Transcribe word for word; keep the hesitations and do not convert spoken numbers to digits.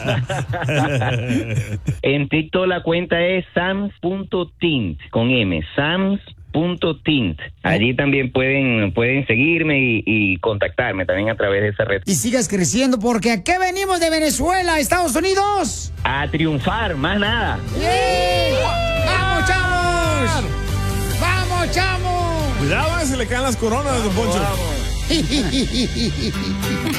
En TikTok la cuenta es sams punto tint con M, sams punto tint. Allí también pueden pueden seguirme y, y contactarme también a través de esa red. Y sigas creciendo, porque ¿a qué venimos de Venezuela, Estados Unidos? A triunfar, más nada. ¡Sí! ¡Vamos, chavos! ¡Vamos, chavos! Cuidado, se le caen las coronas, don Poncho. Vamos.